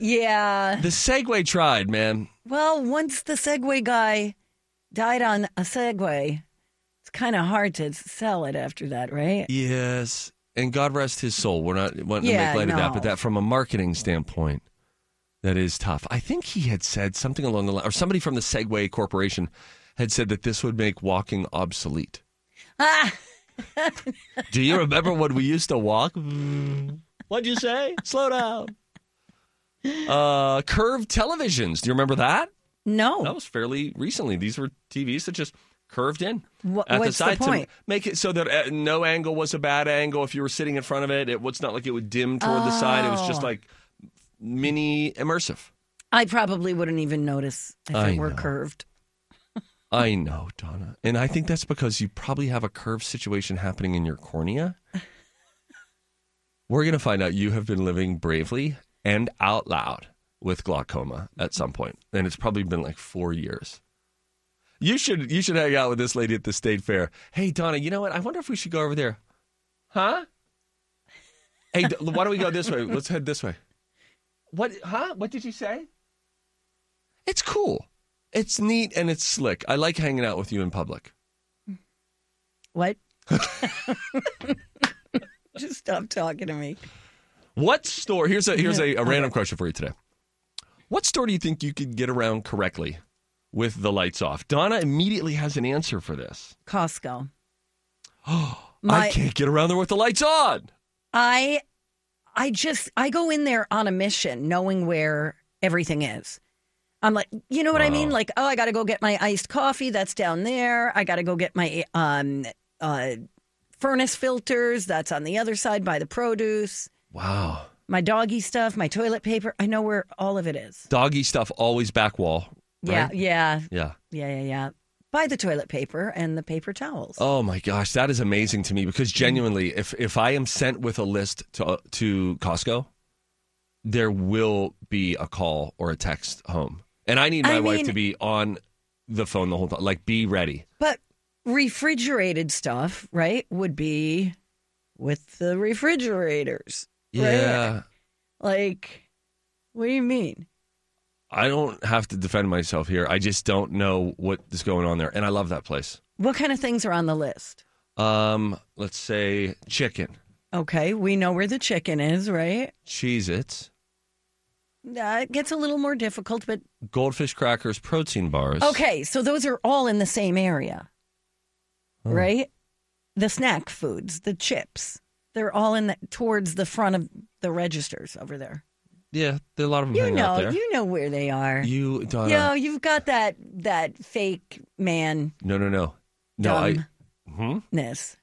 Yeah. The Segway tried, man. Well, once the Segway guy died on a Segway, it's kind of hard to sell it after that, right? Yes. And God rest his soul. We're not wanting to make light of that, but that from a marketing standpoint, that is tough. I think he had said something along the line, or somebody from the Segway Corporation had said that this would make walking obsolete. Do you remember when we used to walk? What'd you say? Slow down. Curved televisions. Do you remember that? No. That was fairly recently. These were TVs that just curved in What's the side the point? to make it so that no angle was a bad angle. If you were sitting in front of it, it was not like it would dim toward the side. It was just like mini immersive. I probably wouldn't even notice if it were curved. I know, Donna. And I think that's because you probably have a curved situation happening in your cornea. We're going to find out you have been living bravely and out loud with glaucoma at some point. And it's probably been like 4 years. You should hang out with this lady at the state fair. Hey, Donna, you know what? I wonder if we should go over there. Huh? Hey, why don't we go this way? Let's head this way. What? Huh? What did you say? It's cool. It's neat and it's slick. I like hanging out with you in public. What? Just stop talking to me. What store? Here's a random question for you today. What store do you think you could get around correctly with the lights off? Donna immediately has an answer for this. Costco. I can't get around there with the lights on. I go in there on a mission knowing where everything is. I'm like, you know what I mean? Like, I got to go get my iced coffee. That's down there. I got to go get my furnace filters. That's on the other side by the produce. Wow. My doggy stuff, my toilet paper. I know where all of it is. Doggy stuff, always back wall. Right? Yeah. Buy the toilet paper and the paper towels. Oh, my gosh. That is amazing to me because genuinely, if I am sent with a list to Costco, there will be a call or a text home. And I need my wife to be on the phone the whole time. Like, be ready. But refrigerated stuff, right, would be with the refrigerators. Yeah. Right? Like, what do you mean? I don't have to defend myself here. I just don't know what is going on there. And I love that place. What kind of things are on the list? Let's say chicken. Okay, we know where the chicken is, right? Cheez-Its. It gets a little more difficult, but... Goldfish crackers, protein bars. Okay, so those are all in the same area, right? The snack foods, the chips, they're all towards the front of the registers over there. Yeah, there are a lot of them hanging out there. You know where they are. Donna. You've got that fake man. No. Dumbness.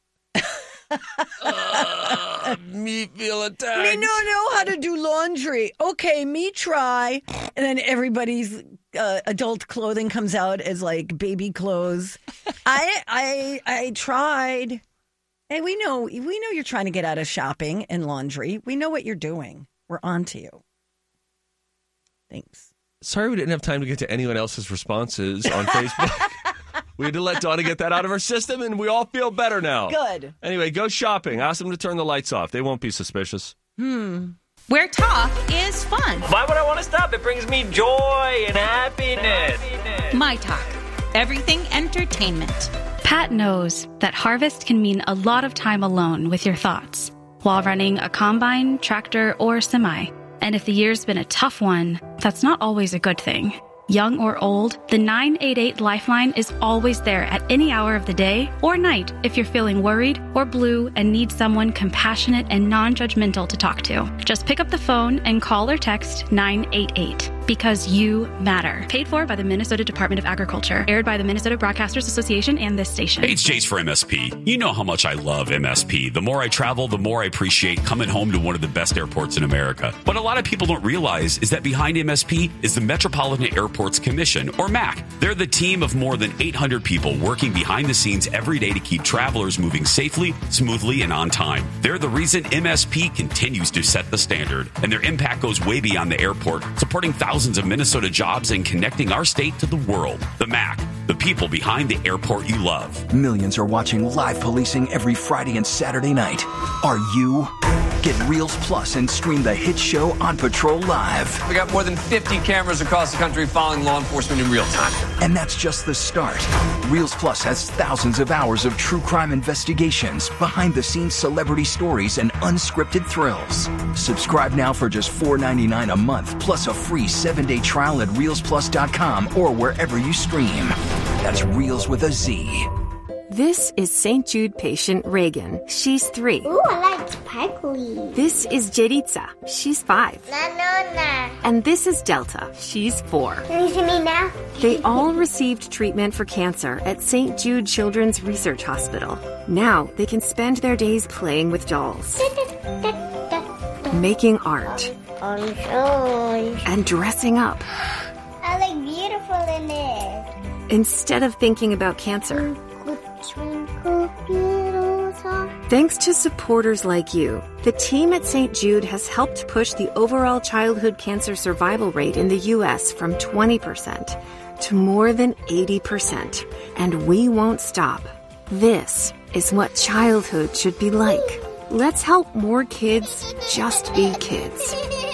Me feel attacked. Me don't know how to do laundry. Okay, me try. And then everybody's adult clothing comes out as like baby clothes. I tried. Hey, we know you're trying to get out of shopping and laundry. We know what you're doing. We're on to you. Thanks. Sorry we didn't have time to get to anyone else's responses on Facebook. We had to let Donna get that out of her system, and we all feel better now. Good. Anyway, go shopping. Ask them to turn the lights off. They won't be suspicious. Where talk is fun. Why would I want to stop? It brings me joy and happiness. My Talk. Everything entertainment. Pat knows that harvest can mean a lot of time alone with your thoughts while running a combine, tractor, or semi. And if the year's been a tough one, that's not always a good thing. Young or old, the 988 Lifeline is always there at any hour of the day or night if you're feeling worried or blue and need someone compassionate and non-judgmental to talk to. Just pick up the phone and call or text 988 because you matter. Paid for by the Minnesota Department of Agriculture. Aired by the Minnesota Broadcasters Association and this station. Hey, it's Jace for MSP. You know how much I love MSP. The more I travel, the more I appreciate coming home to one of the best airports in America. But a lot of people don't realize is that behind MSP is the Metropolitan Airports Commission, or MAC. They're the team of more than 800 people working behind the scenes every day to keep travelers moving safely, smoothly, and on time. They're the reason MSP continues to set the standard, and their impact goes way beyond the airport, supporting thousands of Minnesota jobs and connecting our state to the world. The MAC, the people behind the airport you love. Millions are watching live policing every Friday and Saturday night. Are you? Get Reels Plus and stream the hit show On Patrol live. We got more than 50 cameras across the country following law enforcement in real time. And that's just the start. Reels Plus has thousands of hours of true crime investigations, behind-the-scenes celebrity stories, and unscripted thrills. Subscribe now for just $4.99 a month, plus a free 7-day trial at reelsplus.com or wherever you stream. That's Reels with a Z. This is St. Jude patient Reagan. She's 3. Ooh, I like sparkly. This is Jeritza. She's 5. Na. And this is Delta. She's 4. Can you see me now? They all received treatment for cancer at St. Jude Children's Research Hospital. Now they can spend their days playing with dolls, making art, and dressing up. I look beautiful in it. Instead of thinking about cancer. Thanks to supporters like you, the team at St. Jude has helped push the overall childhood cancer survival rate in the U.S. from 20% to more than 80%. And we won't stop. This is what childhood should be like. Let's help more kids just be kids.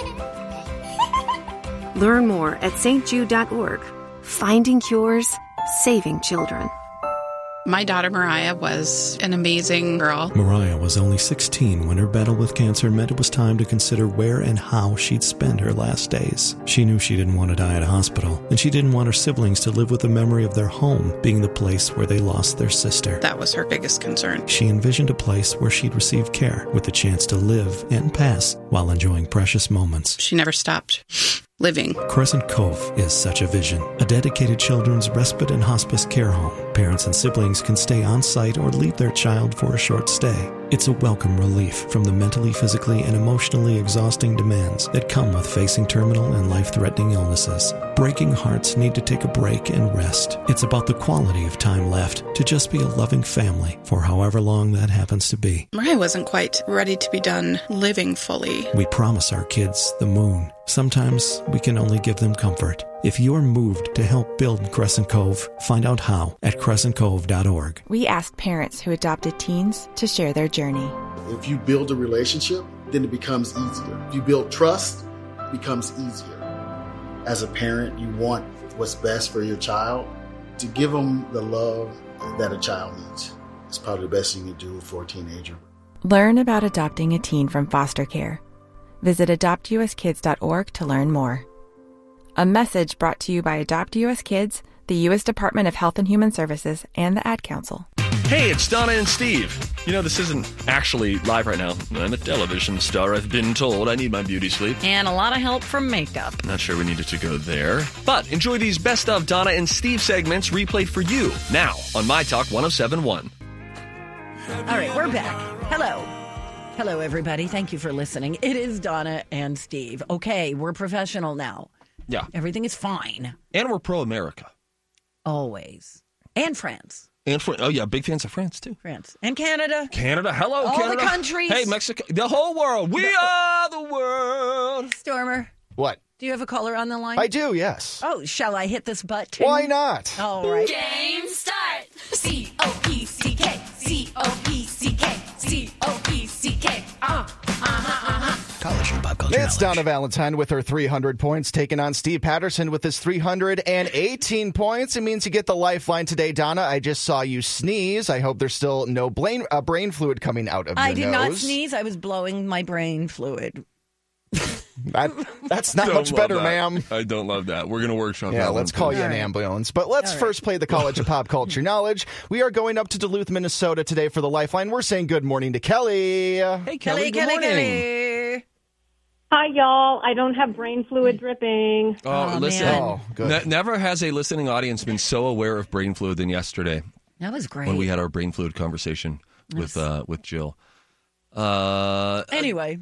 Learn more at stjude.org. Finding cures, saving children. My daughter Mariah was an amazing girl. Mariah was only 16 when her battle with cancer meant it was time to consider where and how she'd spend her last days. She knew she didn't want to die at a hospital, and she didn't want her siblings to live with the memory of their home being the place where they lost their sister. That was her biggest concern. She envisioned a place where she'd receive care with the chance to live and pass while enjoying precious moments. She never stopped living. Crescent Cove is such a vision. A dedicated children's respite and hospice care home. Parents and siblings can stay on site or leave their child for a short stay. It's a welcome relief from the mentally, physically, and emotionally exhausting demands that come with facing terminal and life-threatening illnesses. Breaking hearts need to take a break and rest. It's about the quality of time left to just be a loving family for however long that happens to be. Mariah wasn't quite ready to be done living fully. We promise our kids the moon. Sometimes we can only give them comfort. If you're moved to help build Crescent Cove, find out how at crescentcove.org. We asked parents who adopted teens to share their journey. If you build a relationship, then it becomes easier. If you build trust, it becomes easier. As a parent, you want what's best for your child. To give them the love that a child needs. It's probably the best thing you can do for a teenager. Learn about adopting a teen from foster care. Visit adoptuskids.org to learn more. A message brought to you by Adopt US Kids, the U.S. Department of Health and Human Services, and the Ad Council. Hey, it's Donna and Steve. You know, this isn't actually live right now. I'm a television star, I've been told. I need my beauty sleep. And a lot of help from makeup. Not sure we needed to go there. But enjoy these Best of Donna and Steve segments replayed for you now on My Talk 107.1. All right, we're back. Hello. Hello, everybody. Thank you for listening. It is Donna and Steve. Okay, we're professional now. Yeah. Everything is fine. And we're pro-America. Always. And France. And oh, yeah, big fans of France, too. France. And Canada. Canada. Hello, all Canada. All the countries. Hey, Mexico. The whole world. We are the world. Stormer. What? Do you have a caller on the line? I do, yes. Oh, shall I hit this button? Why not? All right. Game start. C-O-P-C-K. C-O-P-C-K. C-O-P-C-K. College and pop culture. It's Donna Valentine with her 300 points, taking on Steve Patterson with his 318 points. It means you get the lifeline today, Donna. I just saw you sneeze. I hope there's still no brain fluid coming out of your nose. I did not sneeze. I was blowing my brain fluid. That's not much better, ma'am. I don't love that. We're going to workshop that. Yeah, let's call you an ambulance. But let's first play the College of Pop Culture Knowledge. We are going up to Duluth, Minnesota today for the lifeline. We're saying good morning to Kelly. Hey, Kelly. Good morning. Kelly. Hi, y'all. I don't have brain fluid dripping. Oh, listen. Man. Oh, good. Never has a listening audience been so aware of brain fluid than yesterday. That was great. When we had our brain fluid conversation with Jill. Anyway,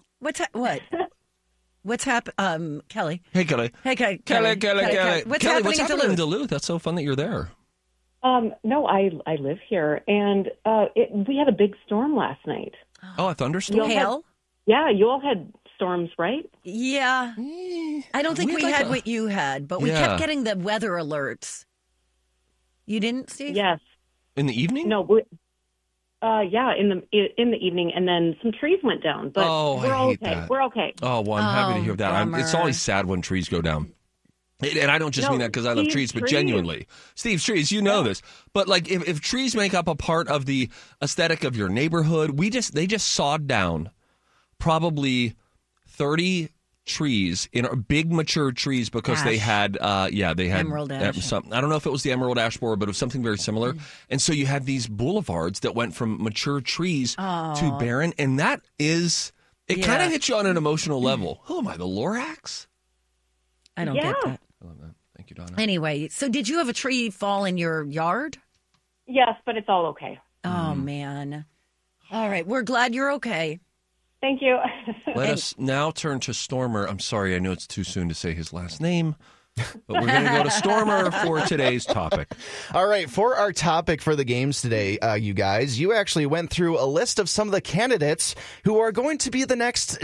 what's happened? Kelly. Hey, Kelly. Hey, Kelly. Kelly. What's happening in Duluth? That's so fun that you're there. No, I live here, and we had a big storm last night. Oh, a thunderstorm? Hail? You all had storms, right? Yeah. I don't think we had what you had, but we kept getting the weather alerts. You didn't, Steve? Yes. In the evening? No, Yeah, in the evening, and then some trees went down. But we're all okay. That. We're okay. Oh, well, I'm happy to hear that. It's always sad when trees go down. And I don't just mean that because I love trees, but genuinely. Steve's trees, you know this. But like if trees make up a part of the aesthetic of your neighborhood, they just sawed down probably 30 trees in big mature trees because they had emerald ash. I don't know if it was the emerald ash borer, but it was something very similar. And so you had these boulevards that went from mature trees to barren, and that is kind of hits you on an emotional level. Who am I, the Lorax? I don't get that. I love that. Thank you, Donna. Anyway, so did you have a tree fall in your yard? Yes, but it's all okay. Oh man. All right, we're glad you're okay. Thank you. Let us now turn to Stormer. I'm sorry, I know it's too soon to say his last name, but we're going to go to Stormer for today's topic. All right, for our topic for the games today, you guys, you actually went through a list of some of the candidates who are going to be the next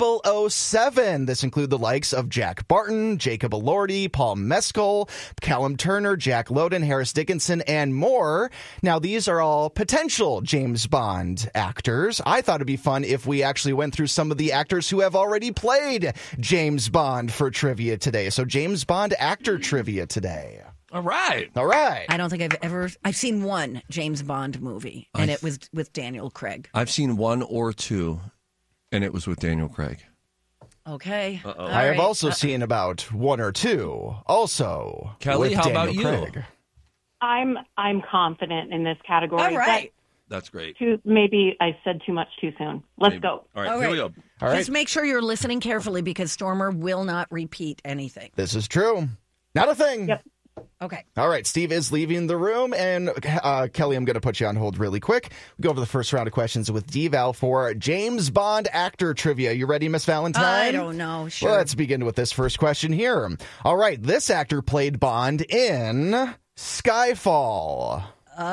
007. This include the likes of Jack Barton, Jacob Elordi, Paul Mescal, Callum Turner, Jack Lowden, Harris Dickinson, and more. Now, these are all potential James Bond actors. I thought it'd be fun if we actually went through some of the actors who have already played James Bond for trivia today. So James Bond actor trivia today. All right. I don't think I've seen one James Bond movie, and it was with Daniel Craig. I've seen one or two, and it was with Daniel Craig. Okay. I have also seen about one or two. Also, Kelly, with how Daniel about you? Craig. I'm confident in this category. All right. That's great. Maybe I said too much too soon. Let's go. All right, here we go. All right. Just make sure you're listening carefully because Stormer will not repeat anything. This is true. Not a thing. Yep. Okay. All right, Steve is leaving the room, and Kelly, I'm going to put you on hold really quick. We go over the first round of questions with D-Val for James Bond actor trivia. You ready, Miss Valentine? I don't know. Sure. Well, let's begin with this first question here. All right, this actor played Bond in Skyfall.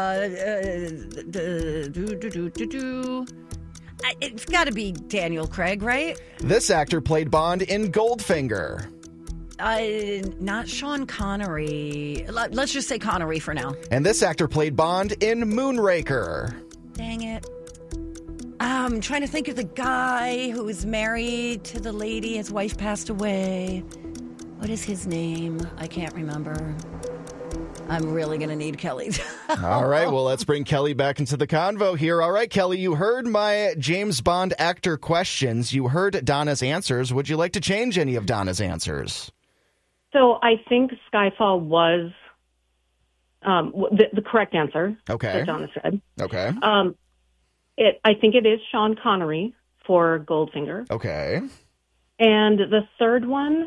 It's got to be Daniel Craig, right? This actor played Bond in Goldfinger. Not Sean Connery. Let's just say Connery for now. And this actor played Bond in Moonraker. Dang it. I'm trying to think of the guy who was married to the lady. His wife passed away. What is his name? I can't remember. I'm really going to need Kelly. All right, well, let's bring Kelly back into the convo here. All right, Kelly, you heard my James Bond actor questions. You heard Donna's answers. Would you like to change any of Donna's answers? So I think Skyfall was the correct answer. Okay. That Donna said. Okay. I think it is Sean Connery for Goldfinger. Okay. And the third one,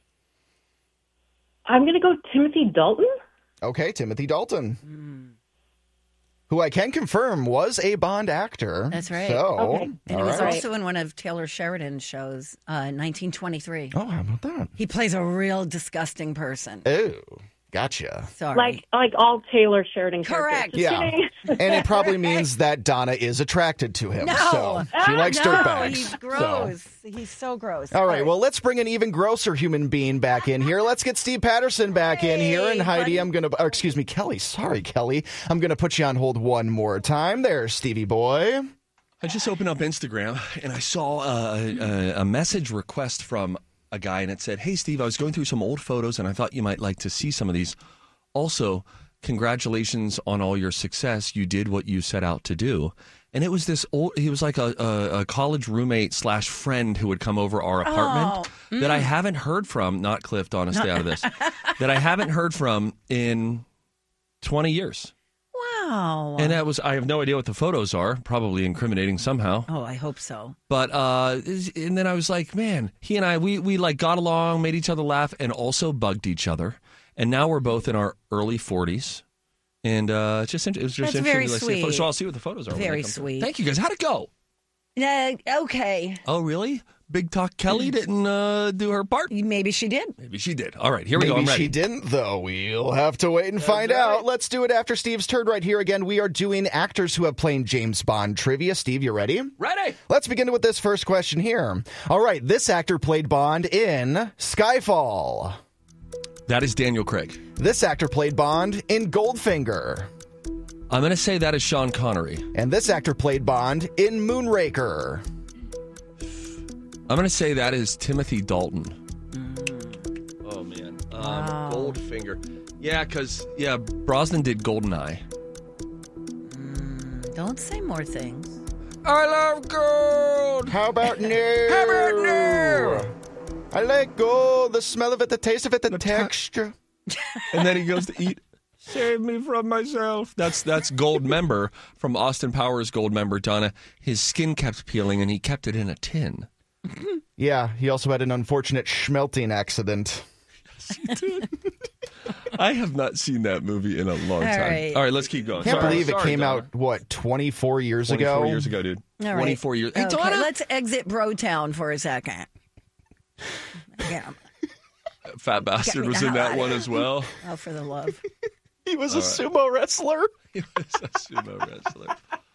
I'm going to go Timothy Dalton. Okay, Timothy Dalton, who I can confirm was a Bond actor. That's right. So, Okay. And he was also in one of Taylor Sheridan's shows, 1923. Oh, how about that? He plays a real disgusting person. Oh, gotcha. Sorry. Like all Taylor Sheridan Correct. characters. Just Yeah. kidding. And it probably means that Donna is attracted to him. No. So she likes dirtbags. He's gross. He's so gross. All right, well, let's bring an even grosser human being back in here. Let's get Steve Patterson back in here. And Heidi, Kelly. Sorry, Kelly. I'm going to put you on hold one more time. There, Stevie boy. I just opened up Instagram, and I saw a message request from a guy, and it said, "Hey, Steve, I was going through some old photos, and I thought you might like to see some of these. Also, congratulations on all your success. You did what you set out to do." And it was he was like a college roommate / friend who would come over our apartment that I haven't heard from, not Cliff, Donna, stay out of this, that I haven't heard from in 20 years. Wow. And I have no idea what the photos are, probably incriminating somehow. Oh, I hope so. But, and then I was like, man, he and I, we like got along, made each other laugh, and also bugged each other. And now we're both in our early 40s. And it was just That's interesting. very to see sweet. So I'll see what the photos are. when Very they come through. sweet. Thank you, guys. How'd it go? Okay. Oh, really? Big Talk Kelly didn't do her part? Maybe she did. Maybe she did. All right, here we go. Maybe I'm ready. she didn't, though. We'll have to wait and find out. Let's do it after Steve's turn right here again. We are doing actors who have played James Bond trivia. Steve, you ready? Ready. Let's begin with this first question here. All right, this actor played Bond in Skyfall. That is Daniel Craig. This actor played Bond in Goldfinger. I'm going to say that is Sean Connery. And this actor played Bond in Moonraker. I'm going to say that is Timothy Dalton. Oh, man. Wow. Goldfinger. Yeah, because, Brosnan did GoldenEye. Don't say more things. I love gold. How about no? How about no? I like gold, the smell of it, the taste of it, the texture. And then he goes to eat. Save me from myself. That's Goldmember from Austin Powers. Goldmember, Donna. His skin kept peeling, and he kept it in a tin. Yeah, he also had an unfortunate schmelting accident. Yes, he did. I have not seen that movie in a long time. Right. All right, let's keep going. Can't believe it came out, 24 years ago? 24 years ago, dude. All right. 24 years. Hey, Okay, Donna. let's exit Brotown for a second. Yeah. Fat Bastard Get me was the in hell that out one of as here. well. Oh, for the love. He was a sumo wrestler. He was a sumo wrestler.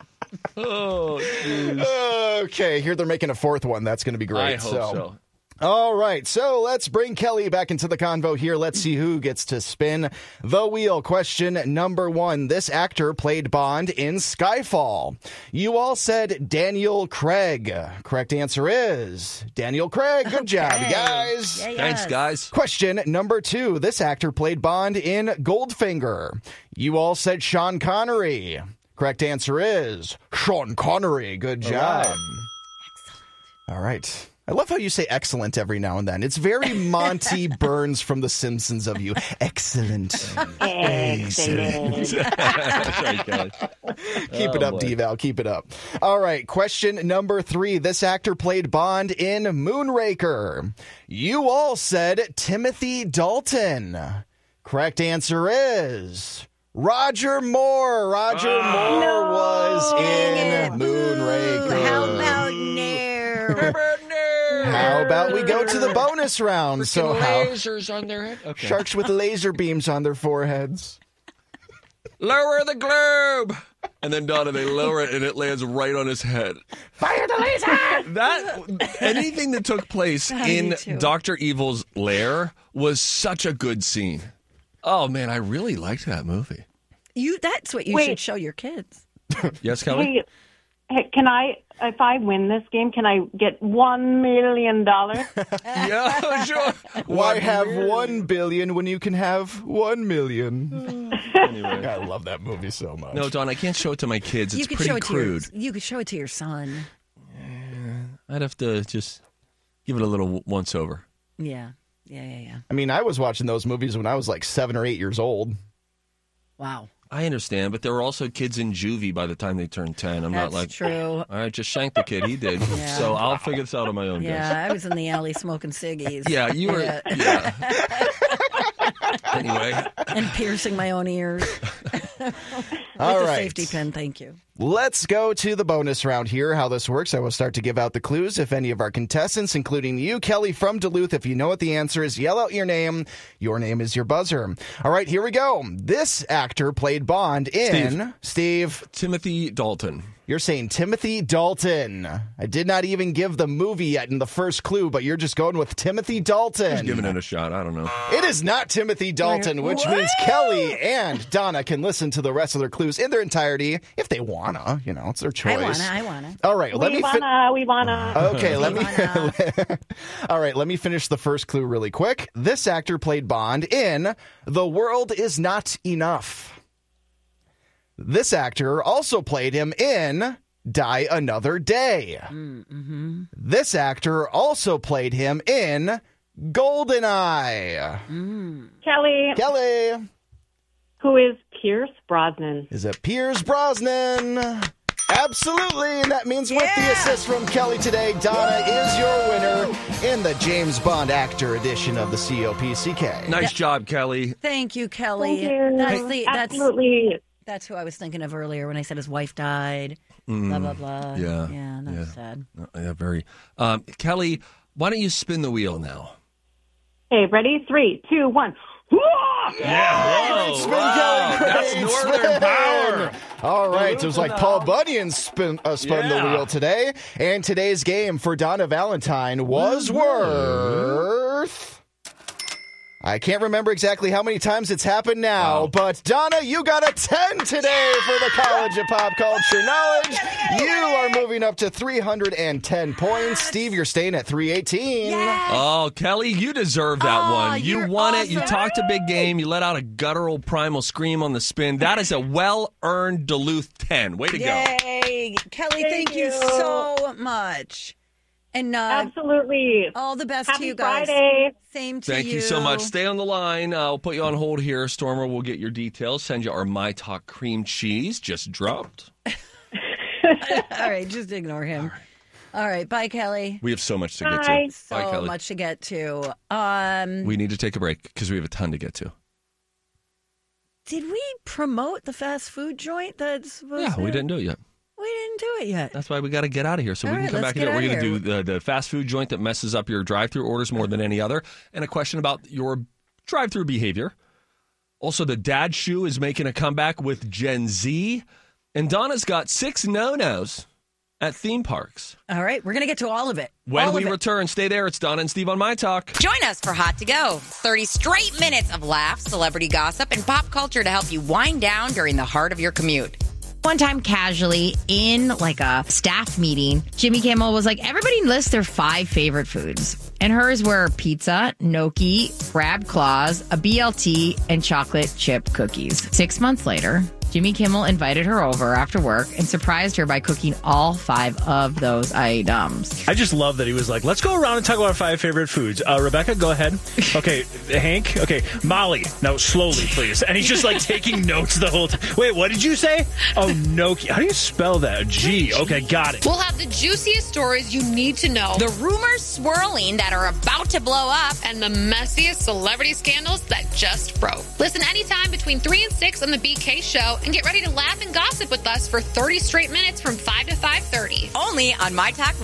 Oh, jeez. Okay, here they're making a fourth one. That's going to be great. I hope so. All right, so let's bring Kelly back into the convo here. Let's see who gets to spin the wheel. Question number 1. This actor played Bond in Skyfall. You all said Daniel Craig. Correct answer is Daniel Craig. Good job, you guys. Yeah, Thanks, guys. Question number 2. This actor played Bond in Goldfinger. You all said Sean Connery. Correct answer is Sean Connery. Good job. All right. I love how you say excellent every now and then. It's very Monty Burns from The Simpsons of you. Excellent. Excellent. That's right, guys. Keep it up, boy. D-Val. Keep it up. All right. Question number 3. This actor played Bond in Moonraker. You all said Timothy Dalton. Correct answer is Roger Moore. Roger Moore was in Moonraker. How about no? How about we go to the bonus round? So how lasers on their head? Okay. sharks with laser beams on their foreheads. Lower the globe. And then, Donna, they lower it, and it lands right on his head. Fire the laser! That anything that took place in Dr. Evil's lair was such a good scene. Oh, man, I really liked that movie. That's what you should show your kids. Yes, Kelly? Hey, can I, if I win this game, can I get $1 million? Yeah, sure. Why have 1 billion when you can have 1 million? Anyway. I love that movie so much. No, Don, I can't show it to my kids. It's You could pretty show it crude. you could show it to your son. I'd have to just give it a little once over. Yeah. I mean, I was watching those movies when I was like 7 or 8 years old. Wow. I understand, but there were also kids in juvie by the time they turned 10. I'm not That's like, true. all right, just shank the kid. He did. Yeah. So I'll figure this out on my own, guys. Yeah, I was in the alley smoking ciggies. Yeah, you were. Yeah. Anyway. And piercing my own ears. All With a right. safety pin, thank you. Let's go to the bonus round here. How this works, I will start to give out the clues. If any of our contestants, including you, Kelly from Duluth, if you know what the answer is, yell out your name. Your name is your buzzer. All right, here we go. This actor played Bond in... Steve. Timothy Dalton. You're saying Timothy Dalton. I did not even give the movie yet in the first clue, but you're just going with Timothy Dalton. Just giving it a shot. I don't know. It is not Timothy Dalton, which means Kelly and Donna can listen to the rest of their clues in their entirety if they wanna. You know, it's their choice. I wanna. All right, We wanna. Okay, let me. All right, let me finish the first clue really quick. This actor played Bond in The World Is Not Enough. This actor also played him in Die Another Day. Mm-hmm. This actor also played him in GoldenEye. Kelly. Who is Pierce Brosnan? Is it Pierce Brosnan? Absolutely, and that means with the assist from Kelly today, Donna is your winner in the James Bond actor edition of the COPCK. Nice job, Kelly. Thank you, Kelly. Thank you. Absolutely. That's who I was thinking of earlier when I said his wife died. Blah, blah, blah. Yeah. That's sad. Yeah, very. Kelly, why don't you spin the wheel now? Okay, ready? 3, 2, 1. Yeah. Spin, Kelly. That's Great Northern spin. Power. All right, it was like Paul Bunyan spun the wheel today. And today's game for Donna Valentine was worth I can't remember exactly how many times it's happened now, but Donna, you got a 10 today for the College of Pop Culture Knowledge. You are moving up to 310 points. Steve, you're staying at 318. Oh, Kelly, you deserve that one. You won it. You talked a big game. You let out a guttural primal scream on the spin. That is a well-earned Duluth 10. Way to go. Yay. Kelly, thank you so much. And absolutely. All the best to you guys. Friday. Same to you. Thank you so much. Stay on the line. I'll put you on hold here. Stormer will get your details. Send you our My Talk cream cheese. Just dropped. All right. Just ignore him. All right. Bye, Kelly. We have so much to get to. So Bye, Kelly. much to get to. We need to take a break because we have a ton to get to. Did we promote the fast food joint that's we didn't do it yet. We didn't do it yet. That's why we got to get out of here so we can come back and do it. We're going to do the fast food joint that messes up your drive-thru orders more than any other, and a question about your drive-thru behavior. Also, the dad shoe is making a comeback with Gen Z, and Donna's got 6 no-nos at theme parks. All right, we're going to get to all of it. When we return, stay there. It's Donna and Steve on My Talk. Join us for Hot to Go. 30 straight minutes of laughs, celebrity gossip, and pop culture to help you wind down during the heart of your commute. One time, casually, in like a staff meeting, Jimmy Kimmel was like, everybody lists their 5 favorite foods. And hers were pizza, gnocchi, crab claws, a BLT, and chocolate chip cookies. 6 months later, Jimmy Kimmel invited her over after work and surprised her by cooking all 5 of those items. I just love that he was like, let's go around and talk about our 5 favorite foods. Rebecca, go ahead. Okay, Hank. Okay, Molly. Now, slowly, please. And he's just like taking notes the whole time. Wait, what did you say? Oh, gnocchi. How do you spell that? G. Okay, got it. We'll have the juiciest stories you need to know. The rumors swirling that are about to blow up. And the messiest celebrity scandals that just broke. Listen anytime between 3 and 6 on the BK Show and get ready to laugh and gossip with us for 30 straight minutes from 5 to 5:30. Only on My Talk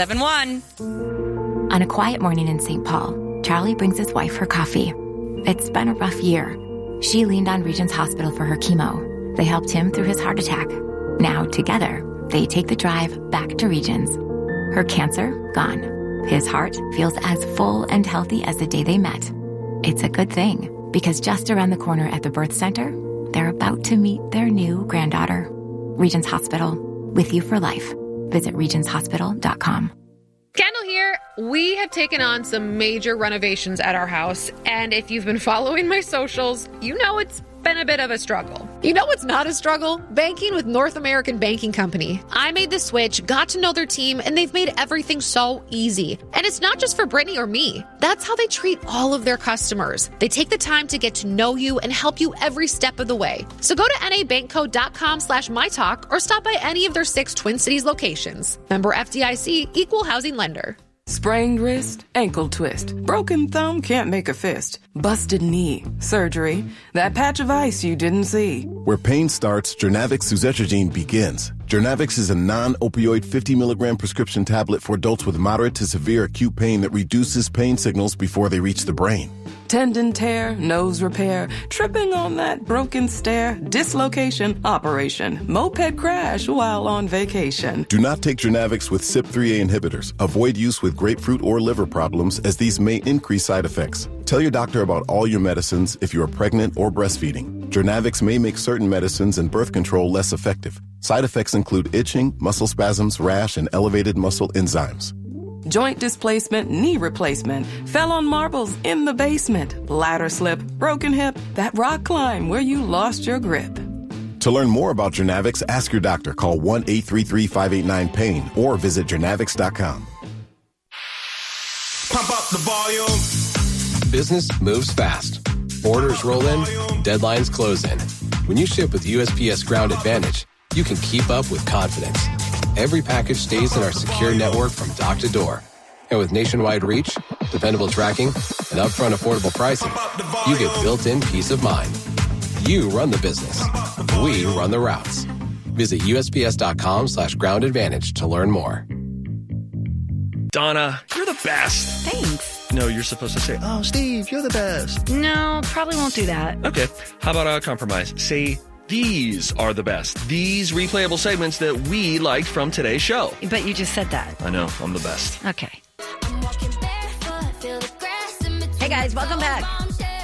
107.1. On a quiet morning in St. Paul, Charlie brings his wife her coffee. It's been a rough year. She leaned on Regents Hospital for her chemo. They helped him through his heart attack. Now, together, they take the drive back to Regents. Her cancer, gone. His heart feels as full and healthy as the day they met. It's a good thing, because just around the corner at the birth center, they're about to meet their new granddaughter. Regents Hospital, with you for life. Visit regentshospital.com. Kendall here. We have taken on some major renovations at our house, and if you've been following my socials, you know it's been a bit of a struggle. You know what's not a struggle? Banking with North American Banking Company. I made the switch, got to know their team, and they've made everything so easy. And it's not just for Brittany or me. That's how they treat all of their customers. They take the time to get to know you and help you every step of the way. So go to nabankco.com/mytalk or stop by any of their 6 Twin Cities locations. Member FDIC, Equal Housing Lender. Sprained wrist, ankle twist, broken thumb, can't make a fist, busted knee, surgery, that patch of ice you didn't see. Where pain starts, Jernavix suzetrigine begins. Jernavix is a non-opioid 50 milligram prescription tablet for adults with moderate to severe acute pain that reduces pain signals before they reach the brain. Tendon tear, nose repair, tripping on that broken stair, dislocation, operation, moped crash while on vacation. Do not take Jernavix with CYP3A inhibitors. Avoid use with grapefruit or liver problems, as these may increase side effects. Tell your doctor about all your medicines if you are pregnant or breastfeeding. Jernavix may make certain medicines and birth control less effective. Side effects include itching, muscle spasms, rash, and elevated muscle enzymes. Joint displacement, knee replacement, fell on marbles in the basement, ladder slip, broken hip, that rock climb where you lost your grip. To learn more about Jernavix, ask your doctor. Call 1-833-589-PAIN or visit Jernavix.com. Pump up the volume. Business moves fast. Orders roll in, deadlines close in. When you ship with USPS Ground Advantage, you can keep up with confidence. Every package stays in our secure network from dock to door. And with nationwide reach, dependable tracking, and upfront affordable pricing, you get built-in peace of mind. You run the business. We run the routes. Visit USPS.com/Ground Advantage to learn more. Donna, you're the best. Thanks. No, you're supposed to say, oh, Steve, you're the best. No, probably won't do that. Okay. How about a compromise? Say, these are the best. These replayable segments that we liked from today's show. But you just said that. I know. I'm the best. Okay. Hey, guys. Welcome back.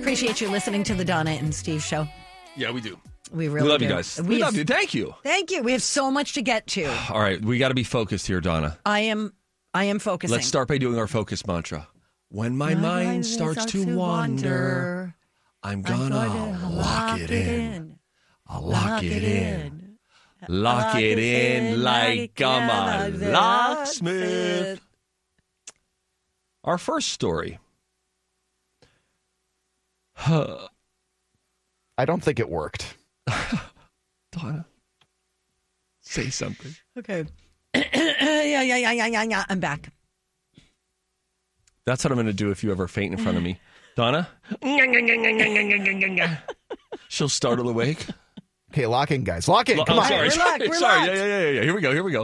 Appreciate you listening to the Donna and Steve show. Yeah, we do. We really love do. you guys. We love you. Thank you. Thank you. We have so much to get to. All right, we got to be focused here, Donna. I am focusing. Let's start by doing our focus mantra. When my mind starts to wander, I'm gonna lock it in. I'll lock it in. Lock it in like I'm a locksmith. Our first story. I don't think it worked. Donna, say something. Okay. Yeah. I'm back. That's what I'm going to do if you ever faint in front of me. Donna? She'll startle awake. Okay, lock in, guys. Lock in. Come on. Sorry. Yeah. Here we go.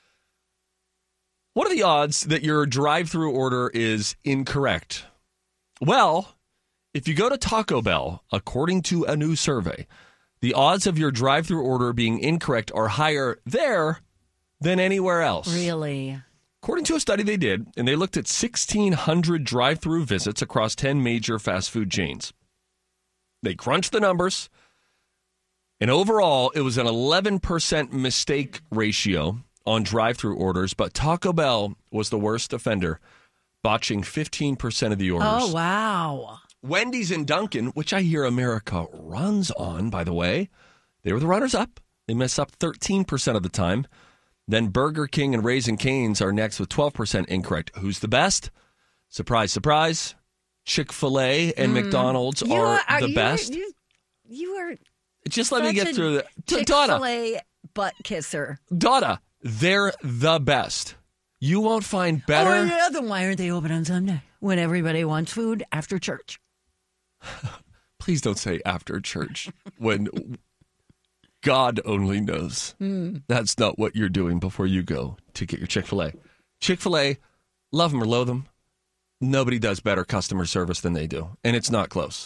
What are the odds that your drive-through order is incorrect? Well, if you go to Taco Bell, according to a new survey, the odds of your drive-through order being incorrect are higher there than anywhere else. Really? According to a study they did, and they looked at 1,600 drive-through visits across 10 major fast food chains. They crunched the numbers, and overall, it was an 11% mistake ratio on drive-through orders, but Taco Bell was the worst offender, botching 15% of the orders. Oh, wow. Wendy's and Dunkin', which I hear America runs on, by the way, they were the runners-up. They mess up 13% of the time. Then Burger King and Raising Cane's are next with 12% incorrect. Who's the best? Surprise, surprise. Chick-fil-A and McDonald's are the best. You are just let me get through the Chick-fil-A butt kisser. Donna, they're the best. You won't find better. Oh, yeah, then why aren't they open on Sunday when everybody wants food after church? Please don't say after church when God only knows. That's not what you're doing before you go to get your Chick-fil-A. Chick-fil-A, love them or loathe them, nobody does better customer service than they do. And it's not close.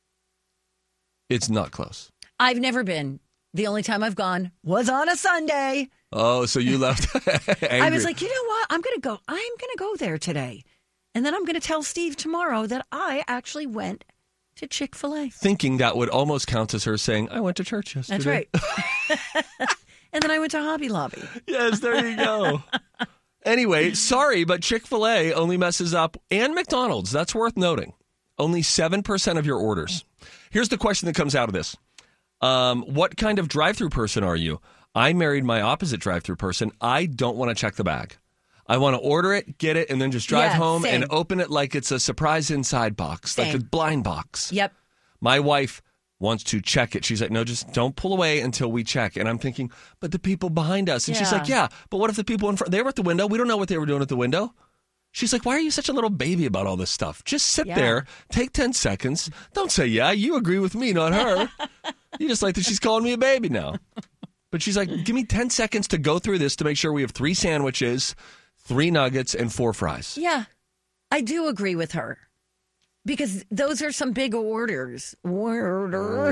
It's not close. I've never been. The only time I've gone was on a Sunday. Oh, so you left angry. I was like, you know what? I'm going to go there today. And then I'm going to tell Steve tomorrow that I actually went to Chick-fil-A. Thinking that would almost count as her saying, I went to church yesterday. That's right. And then I went to Hobby Lobby. Yes, there you go. Anyway, sorry, but Chick-fil-A only messes up, and McDonald's, that's worth noting, only 7% of your orders. Here's the question that comes out of this. What kind of drive-through person are you? I married my opposite drive-through person. I don't want to check the bag. I want to order it, get it, and then just drive home and open it like it's a surprise inside box, like a blind box. Yep. My wife wants to check it. She's like, no, just don't pull away until we check. And I'm thinking, but the people behind us. And she's like, yeah, but what if the people in front, they were at the window. We don't know what they were doing at the window. She's like, why are you such a little baby about all this stuff? Just sit there, take 10 seconds. Don't say, yeah, you agree with me, not her. You just like that she's calling me a baby now. But she's like, give me 10 seconds to go through this to make sure we have 3 sandwiches, 3 nuggets, and 4 fries. Yeah, I do agree with her. Because those are some big orders. Orders.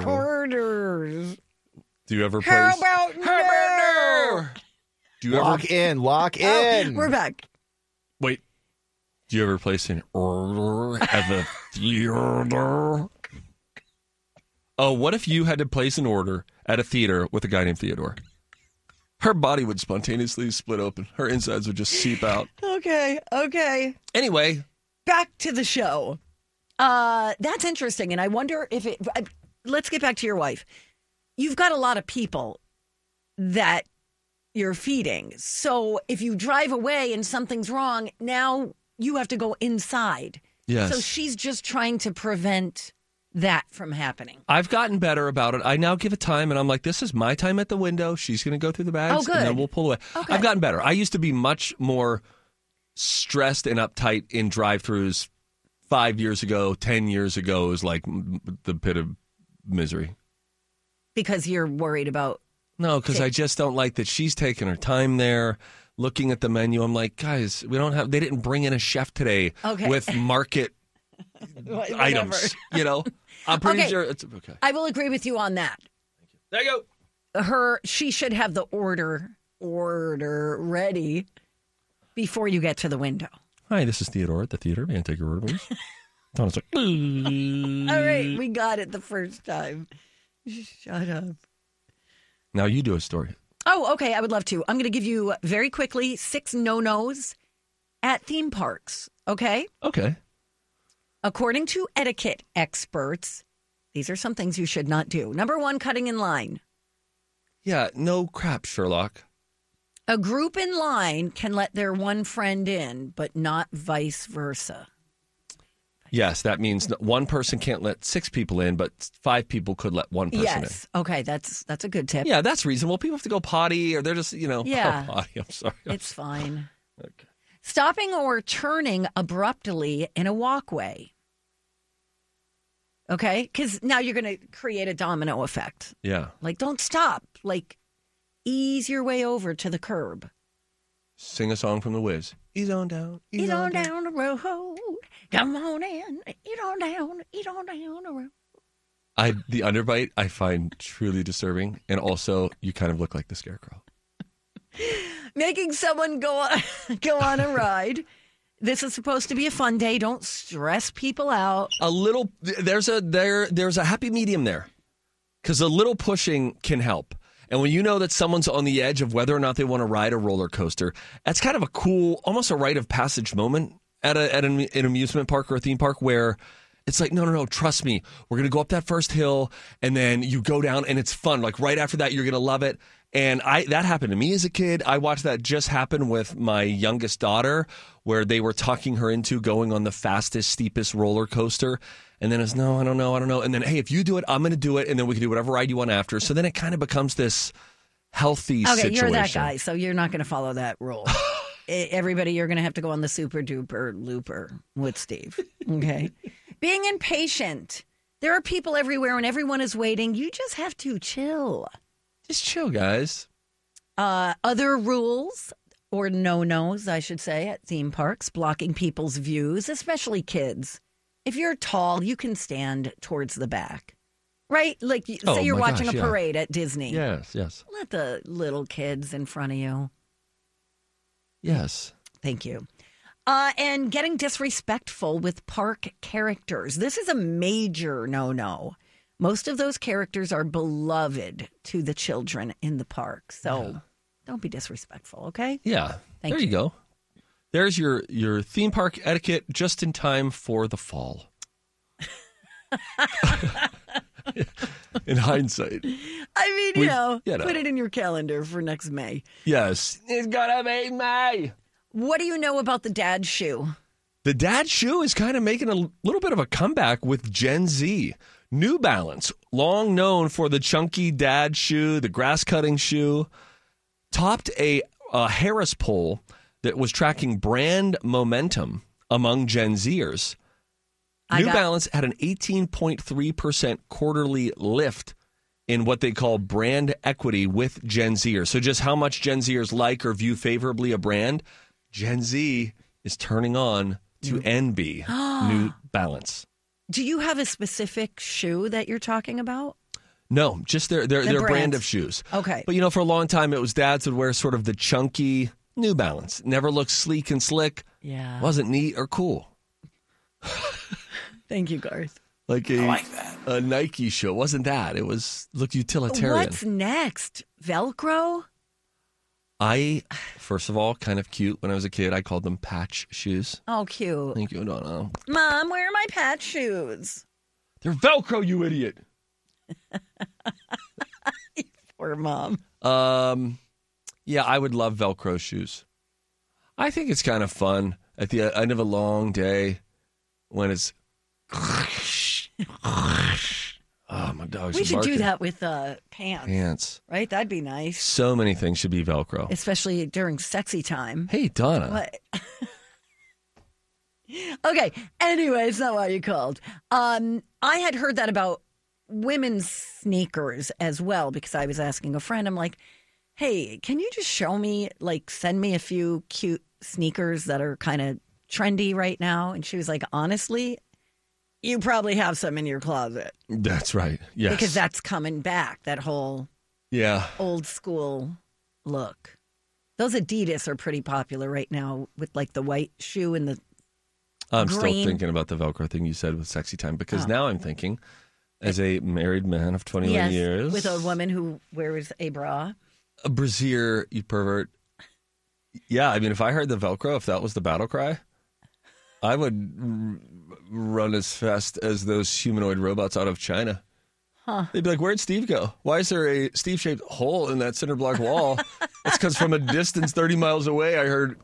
Do you ever How place? about no? Do you Lock in. We're back. Wait. Do you ever place an order at the theater? Oh, what if you had to place an order at a theater with a guy named Theodore? Her body would spontaneously split open. Her insides would just seep out. Okay. Anyway. Back to the show. That's interesting. And I wonder if let's get back to your wife. You've got a lot of people that you're feeding. So if you drive away and something's wrong, now you have to go inside. Yes. So she's just trying to prevent that from happening. I've gotten better about it. I now give it time, and I'm like, this is my time at the window. She's going to go through the bags, and then we'll pull away. Okay. I've gotten better. I used to be much more stressed and uptight in drive-thrus 5 years ago, 10 years ago. It was like the pit of misery. Because you're worried about... No, because I just don't like that she's taking her time there, looking at the menu. I'm like, guys, they didn't bring in a chef today with market items. You know, I'm pretty sure it's okay. I will agree with you on that. There you go. She should have the order ready before you get to the window. Hi, this is Theodore at the theater. May I take your order, please? Donna's like, All right, we got it the first time. Shut up. Now you do a story. Oh, okay. I would love to. I'm going to give you very quickly 6 no-nos at theme parks. Okay? Okay. According to etiquette experts, these are some things you should not do. Number 1, cutting in line. Yeah, no crap, Sherlock. A group in line can let their one friend in, but not vice versa. Yes, that means one person can't let 6 people in, but 5 people could let one person in. Yes. Okay, that's a good tip. Yeah, that's reasonable. People have to go potty or they're just, Yeah. potty. I'm sorry. It's fine. Okay. Stopping or turning abruptly in a walkway. Okay? Because now you're going to create a domino effect. Yeah. Like, don't stop. Like, ease your way over to the curb. Sing a song from The Wiz. Ease on down. Ease on down the road. Come on in. Ease on down the road. The underbite I find truly disturbing. And also, you kind of look like the Scarecrow. Making someone go on a ride. This is supposed to be a fun day. Don't stress people out. There's a happy medium there. Because a little pushing can help. And when you know that someone's on the edge of whether or not they want to ride a roller coaster, that's kind of a cool, almost a rite of passage moment at an amusement park or a theme park where it's like, no, trust me. We're going to go up that first hill and then you go down and it's fun. Like right after that, you're going to love it. And that happened to me as a kid. I watched that just happen with my youngest daughter where they were talking her into going on the fastest, steepest roller coaster. And then it's, no, I don't know. And then, hey, if you do it, I'm going to do it. And then we can do whatever ride you want after. So then it kind of becomes this healthy situation. You're that guy, so you're not going to follow that rule. Everybody, you're going to have to go on the super duper looper with Steve. Okay. Being impatient. There are people everywhere and everyone is waiting. You just have to chill. Just chill, guys. Other rules or no-nos, I should say, at theme parks, blocking people's views, especially kids. If you're tall, you can stand towards the back, right? Like, say you're watching a parade at Disney. Yes. Let the little kids in front of you. Yes. Thank you. And getting disrespectful with park characters. This is a major no-no. Most of those characters are beloved to the children in the park. So don't be disrespectful, okay? Yeah. Thank there you go. There's your theme park etiquette just in time for the fall. In hindsight. I mean, put it in your calendar for next May. Yes. It's going to be May. What do you know about the dad shoe? The dad shoe is kind of making a little bit of a comeback with Gen Z. New Balance, long known for the chunky dad shoe, the grass-cutting shoe, topped a Harris poll that was tracking brand momentum among Gen Zers. New Balance had an 18.3% quarterly lift in what they call brand equity with Gen Zers. So just how much Gen Zers like or view favorably a brand, Gen Z is turning on to NB, New Balance. Do you have a specific shoe that you're talking about? No, just their brand of shoes. Okay. But, for a long time, it was dads would wear sort of the chunky New Balance. Never looked sleek and slick. Yeah. Wasn't neat or cool. Thank you, Garth. I like that. A Nike shoe. It wasn't that. It looked utilitarian. What's next? Velcro? First of all, kind of cute. When I was a kid, I called them patch shoes. Oh, cute. Thank you. I don't know. Mom, where are my patch shoes? They're Velcro, you idiot. Poor mom. Yeah, I would love Velcro shoes. I think it's kind of fun at the end of a long day when it's... Oh, my dog's We should barking. do that with pants. Pants. Right? That'd be nice. So many things should be Velcro. Especially during sexy time. Hey, Donna. What? Okay. Anyway, it's not why you called. I had heard that about women's sneakers as well because I was asking a friend. I'm like, hey, can you just show me, send me a few cute sneakers that are kind of trendy right now? And she was like, honestly, you probably have some in your closet. That's right. Yes. Because that's coming back, that whole old school look. Those Adidas are pretty popular right now with the white shoe and the I'm green. still thinking about the Velcro thing you said with sexy time because now I'm thinking, as a married man of 21 years. With a woman who wears a bra. A brassiere, you pervert. Yeah, I mean, if I heard the Velcro, if that was the battle cry, I would run as fast as those humanoid robots out of China. Huh. They'd be like, where'd Steve go? Why is there a Steve-shaped hole in that cinder block wall? It's because from a distance 30 miles away, I heard...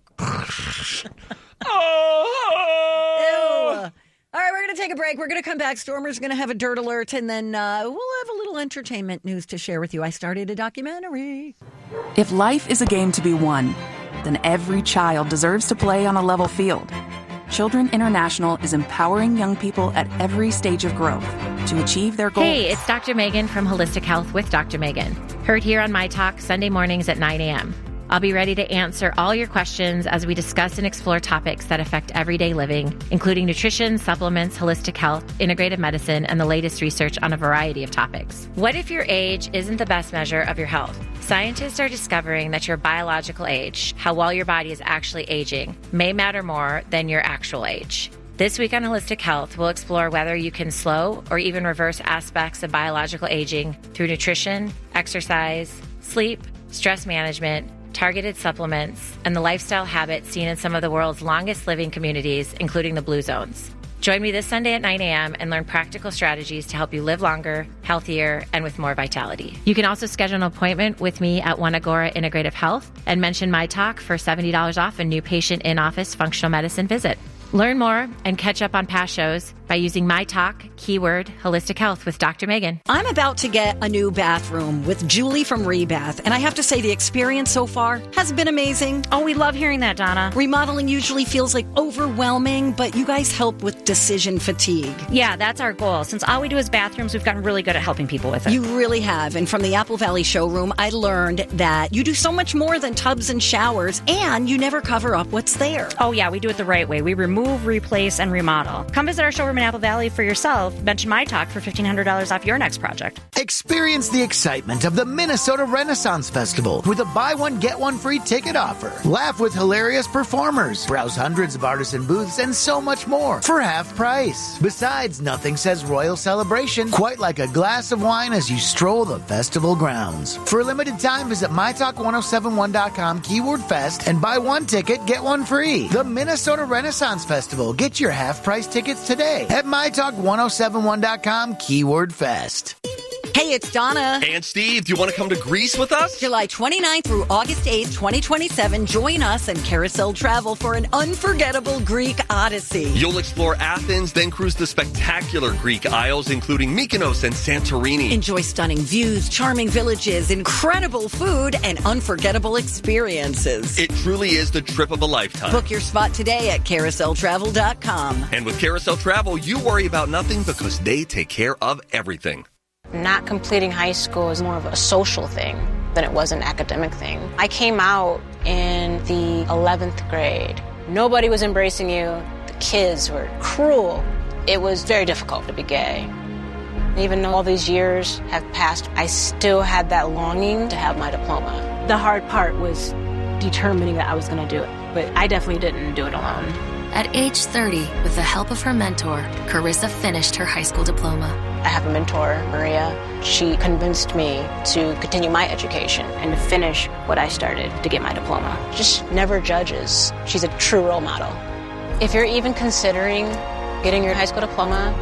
Ew. All right, we're going to take a break. We're going to come back. Stormer's going to have a dirt alert, and then we'll have a little entertainment news to share with you. I started a documentary. If life is a game to be won, then every child deserves to play on a level field. Children International is empowering young people at every stage of growth to achieve their goals. Hey, it's Dr. Megan from Holistic Health with Dr. Megan. Heard here on My Talk Sunday mornings at 9 a.m. I'll be ready to answer all your questions as we discuss and explore topics that affect everyday living, including nutrition, supplements, holistic health, integrative medicine, and the latest research on a variety of topics. What if your age isn't the best measure of your health? Scientists are discovering that your biological age, how well your body is actually aging, may matter more than your actual age. This week on Holistic Health, we'll explore whether you can slow or even reverse aspects of biological aging through nutrition, exercise, sleep, stress management, targeted supplements, and the lifestyle habits seen in some of the world's longest living communities, including the Blue Zones. Join me this Sunday at 9 a.m. and learn practical strategies to help you live longer, healthier, and with more vitality. You can also schedule an appointment with me at One Agora Integrative Health and mention My Talk for $70 off a new patient in-office functional medicine visit. Learn more and catch up on past shows by using My Talk, keyword Holistic Health with Dr. Megan. I'm about to get a new bathroom with Julie from Rebath, and I have to say the experience so far has been amazing. Oh, we love hearing that, Donna. Remodeling usually feels like overwhelming, but you guys help with decision fatigue. Yeah, that's our goal. Since all we do is bathrooms, we've gotten really good at helping people with it. You really have. And from the Apple Valley showroom, I learned that you do so much more than tubs and showers, and you never cover up what's there. Oh, yeah, we do it the right way. We remove, replace, and remodel. Come visit our showroom in Apple Valley for yourself. Mention My Talk for $1,500 off your next project. Experience the excitement of the Minnesota Renaissance Festival with a buy one, get one free ticket offer. Laugh with hilarious performers, browse hundreds of artisan booths, and so much more for half price. Besides, nothing says royal celebration quite like a glass of wine as you stroll the festival grounds. For a limited time, visit mytalk1071.com, keyword fest, and buy one ticket, get one free. The Minnesota Renaissance Festival. Get your half-price tickets today at mytalk1071.com, keyword fest. Hey, it's Donna. And Steve, do you want to come to Greece with us? July 29th through August 8th, 2027. Join us and Carousel Travel for an unforgettable Greek odyssey. You'll explore Athens, then cruise the spectacular Greek Isles, including Mykonos and Santorini. Enjoy stunning views, charming villages, incredible food, and unforgettable experiences. It truly is the trip of a lifetime. Book your spot today at carouseltravel.com. And with Carousel Travel, you worry about nothing because they take care of everything. Not completing high school is more of a social thing than it was an academic thing. I came out in the 11th grade. Nobody was embracing you. The kids were cruel. It was very difficult to be gay. Even though all these years have passed, I still had that longing to have my diploma. The hard part was determining that I was going to do it, but I definitely didn't do it alone. At age 30, with the help of her mentor, Carissa finished her high school diploma. I have a mentor, Maria. She convinced me to continue my education and to finish what I started to get my diploma. Just never judges. She's a true role model. If you're even considering getting your high school diploma,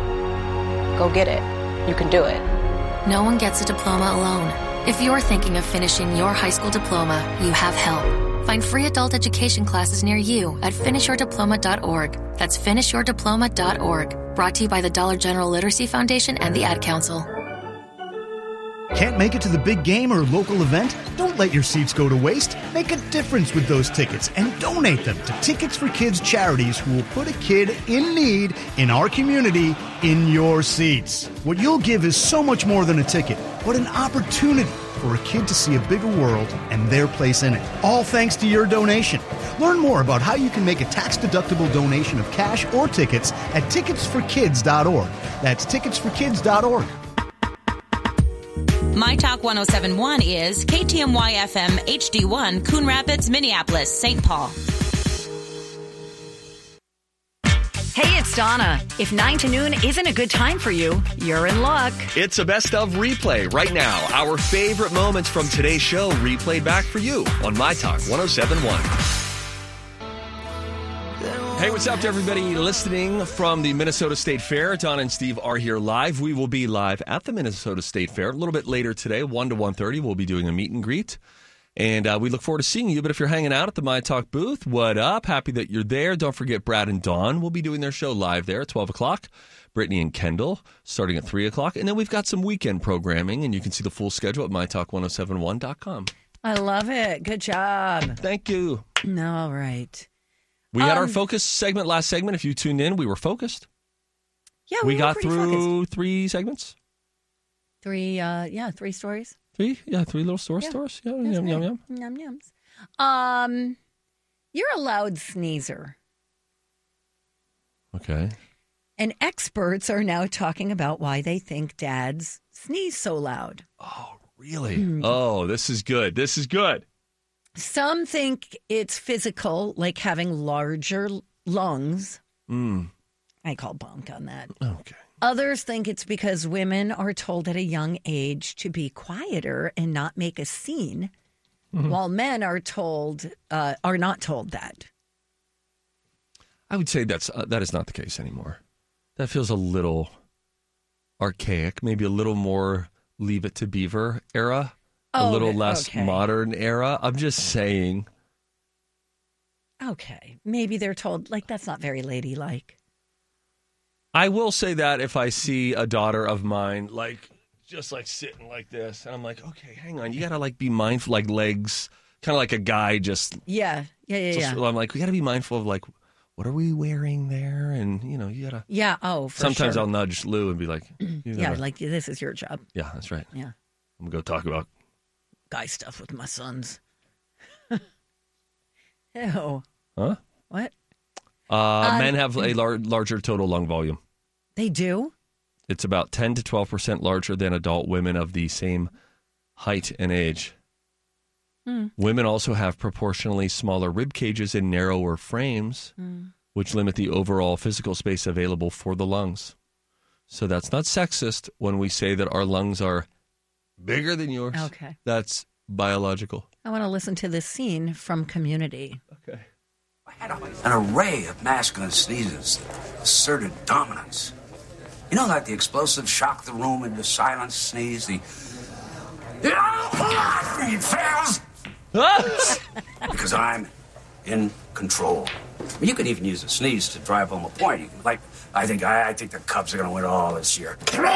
go get it. You can do it. No one gets a diploma alone. If you're thinking of finishing your high school diploma, you have help. Find free adult education classes near you at finishyourdiploma.org. That's finishyourdiploma.org. Brought to you by the Dollar General Literacy Foundation and the Ad Council. Can't make it to the big game or local event? Don't let your seats go to waste. Make a difference with those tickets and donate them to Tickets for Kids charities who will put a kid in need in our community in your seats. What you'll give is so much more than a ticket, but an opportunity for a kid to see a bigger world and their place in it. All thanks to your donation. Learn more about how you can make a tax-deductible donation of cash or tickets at ticketsforkids.org. That's ticketsforkids.org. My Talk 1071 is KTMY FM HD1, Coon Rapids, Minneapolis, St. Paul. Hey, it's Donna. If 9 to noon isn't a good time for you, you're in luck. It's a best of replay right now. Our favorite moments from today's show replayed back for you on My Talk 107.1. Hey, what's up to everybody listening from the Minnesota State Fair? Don and Steve are here live. We will be live at the Minnesota State Fair a little bit later today, 1 to 1:30. We'll be doing a meet and greet. And we look forward to seeing you. But if you're hanging out at the My Talk booth, what up? Happy that you're there. Don't forget Brad and Dawn will be doing their show live there at 12 o'clock. Brittany and Kendall starting at 3 o'clock. And then we've got some weekend programming, and you can see the full schedule at mytalk1071.com. I love it. Good job. Thank you. All right. We had our focus segment last segment. If you tuned in, we were focused. Yeah, we got pretty through focused. 3 segments. 3 stories. 3? Yeah, 3 little stores. Yeah, yum, yum, yum. Yum, yums. You're a loud sneezer. Okay. And experts are now talking about why they think dads sneeze so loud. Oh, really? Oh, this is good. This is good. Some think it's physical, like having larger lungs. I call bunk on that. Okay. Others think it's because women are told at a young age to be quieter and not make a scene, while men are not told that. I would say that is not the case anymore. That feels a little archaic, maybe a little more Leave It to Beaver era. A little less modern era. I'm just saying. Okay. Maybe they're told, that's not very ladylike. I will say that if I see a daughter of mine, just sitting like this, and I'm like, okay, hang on. You got to, be mindful, legs, kind of like a guy just. Yeah. I'm like, we got to be mindful of, what are we wearing there? And, you got to. Yeah. Oh, for sure. Sometimes I'll nudge Lou and be like. This is your job. Yeah, that's right. Yeah. I'm going to go talk about guy stuff with my sons. Ew. Huh? What? Men have a larger total lung volume. They do? It's about 10 to 12% larger than adult women of the same height and age. Women also have proportionally smaller rib cages and narrower frames, which limit the overall physical space available for the lungs. So that's not sexist when we say that our lungs are bigger than yours. Okay. That's biological. I want to listen to this scene from Community. Okay. I had an array of masculine sneezes that asserted dominance. Like the explosive shock the room into silence sneeze, the fails. Because I'm in control. You could even use a sneeze to drive home a point. I think the Cubs are going to win all this year.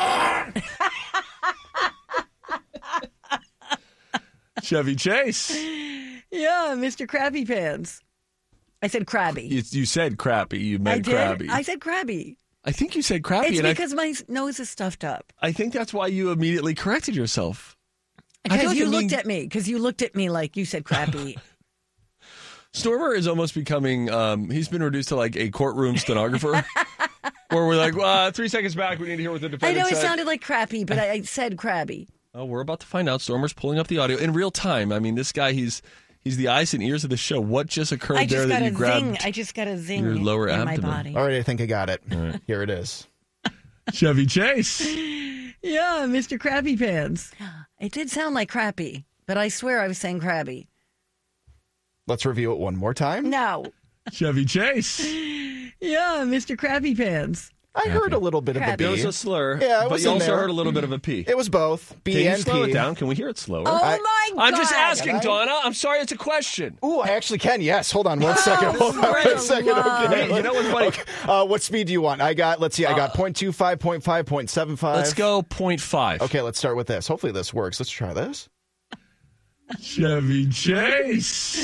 Chevy Chase. Yeah, Mr. Krabby Pants. I said crabby. You said crappy. You meant crabby. I said crabby. I think you said crappy. It's because my nose is stuffed up. I think that's why you immediately corrected yourself. Because you looked at me. Because you looked at me like you said crappy. Stormer is almost becoming, he's been reduced to a courtroom stenographer. Where we're like, 3 seconds back, we need to hear what the defendant said. I know it sounded like crappy, but I said crabby. Oh, we're about to find out. Stormer's pulling up the audio in real time. I mean, this guy, he's the eyes and ears of the show. What just occurred there that you grabbed? I just got a zing your lower in abdomen. my body. All right, I think I got it. Right. Here it is. Chevy Chase. Yeah, Mr. Krabby Pants. It did sound like crappy, but I swear I was saying crabby. Let's review it one more time. No. Chevy Chase. Yeah, Mr. Krabby Pants. I heard a little bit of a B. It was a slur. Yeah, but you also heard a little bit of a P. It was both. B Can and you slow P. it down? Can we hear it slower? Oh, my God. I'm just asking, Donna. I'm sorry, it's a question. Ooh, I actually can. Yes. Hold on one second. Hold on one second. Okay. You know what's funny? Okay. What speed do you want? I got 0.25, 0.5, 0.75. Let's go 0.5. Okay, let's start with this. Hopefully this works. Let's try this. Chevy Chase.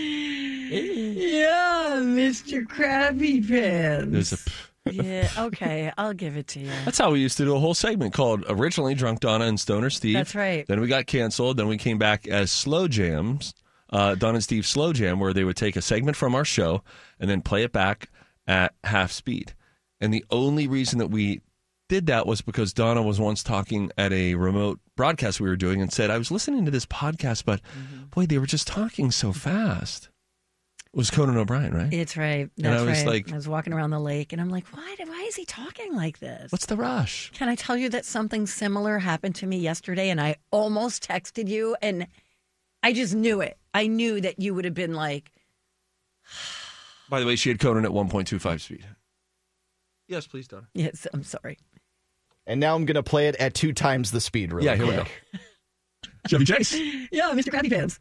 Yeah, Mr. Krabby Pants. There's a Yeah, okay, I'll give it to you. That's how we used to do a whole segment called originally Drunk Donna and Stoner Steve. That's right. Then we got canceled. Then we came back as Slow Jams, Donna and Steve Slow Jam, where they would take a segment from our show and then play it back at half speed. And the only reason that we did that was because Donna was once talking at a remote broadcast we were doing and said, I was listening to this podcast, but boy, they were just talking so fast. It was Conan O'Brien, right? It's right. And I That's was right. like- I was walking around the lake, and I'm like, why is he talking like this? What's the rush? Can I tell you that something similar happened to me yesterday, and I almost texted you, and I just knew it. I knew that you would have been like... By the way, she had Conan at 1.25 speed. Yes, please, Donna. Yes, I'm sorry. And now I'm going to play it at 2 times the speed really Here we go. Chevy Chase. Yeah, Mr. Krabby Pants.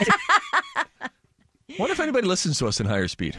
Wonder if anybody listens to us in higher speed.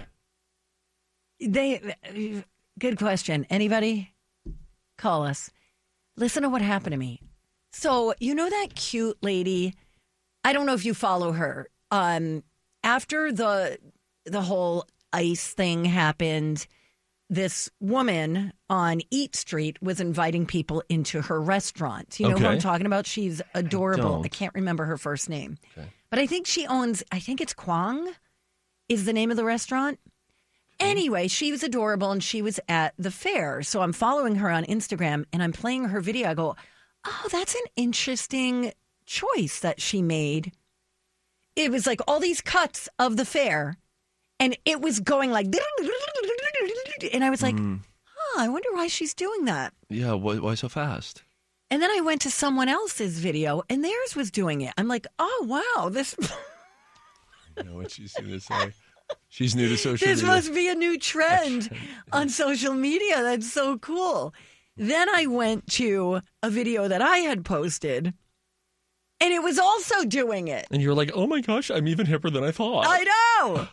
Good question. Anybody? Call us. Listen to what happened to me. So, you know that cute lady? I don't know if you follow her. After the whole ICE thing happened, this woman on Eat Street was inviting people into her restaurant. You know who I'm talking about? She's adorable. I can't remember her first name. Okay. But I think she owns, I think it's Kwang is the name of the restaurant. Anyway, she was adorable and she was at the fair. So I'm following her on Instagram and I'm playing her video. I go, oh, that's an interesting choice that she made. It was like all these cuts of the fair and it was going like, and I was like, I wonder why she's doing that. Yeah, why so fast? And then I went to someone else's video and theirs was doing it. I'm like, oh, wow, this... I know what she's going to say. She's new to social This media. must be a new trend on social media. That's so cool. Then I went to a video that I had posted, and it was also doing it. And you're like, oh my gosh, I'm even hipper than I thought. I know.